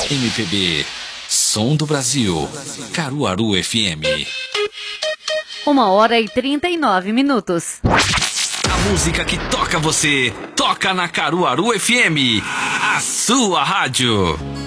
MPB, Som do Brasil, Caruaru FM. 1h39. A música que toca você, toca na Caruaru FM, a sua rádio.